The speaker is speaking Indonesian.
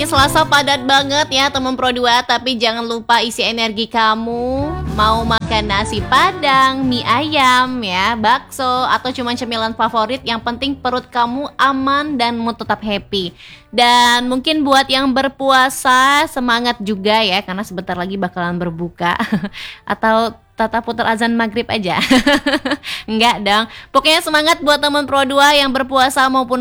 Kayaknya Selasa padat banget ya teman Pro 2. Tapi jangan lupa isi energi kamu. Mau makan nasi padang, mie ayam ya, bakso, atau cuma cemilan favorit, yang penting perut kamu aman dan mood tetap happy. Dan mungkin buat yang berpuasa, semangat juga ya, karena sebentar lagi bakalan berbuka. Atau tata putar azan maghrib aja. Enggak dong. Pokoknya semangat buat teman Pro 2 yang berpuasa maupun